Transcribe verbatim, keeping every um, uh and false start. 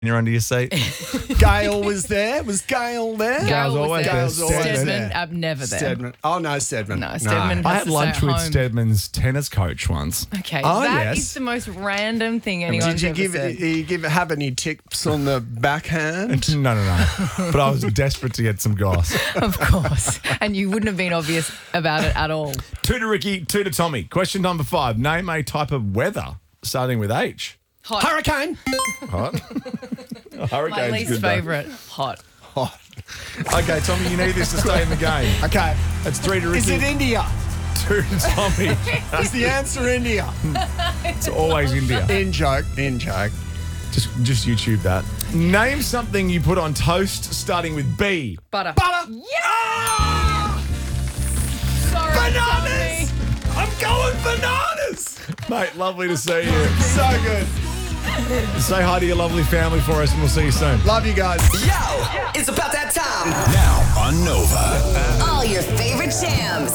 You're under your seat. Gail was there. Was Gail there? Gail's was always there. there. Gail's always Stedman, there. I'm never there. Stedman. Oh, no, Stedman. No, Stedman. I has had to lunch stay at with home. Stedman's tennis coach once. Okay, Oh, that is yes. the most random thing anyone's Did you ever give, said. you give have any tips on the backhand? No, no, no. But I was desperate to get some goss. Of course. And you wouldn't have been obvious about it at all. Two to Ricky, two to Tommy. Question number five. Name a type of weather starting with H. Hot. Hurricane. Hot. My Hurricane's least good, though. favourite. Hot. Oh, Okay, Tommy, you need this to stay in the game. okay. That's three to Ricky, Is it India? two to Tommy. Is the answer India? It's always India. In joke. In joke. Just, just YouTube that. Name something you put on toast starting with B. Butter. Butter. Yeah! Sorry, Bananas! Tommy. I'm going bananas. Mate, lovely to see you. So good. Say hi to your lovely family for us and we'll see you soon. Love you guys. Yo, it's about that time. Now on Nova. All your favorite jams.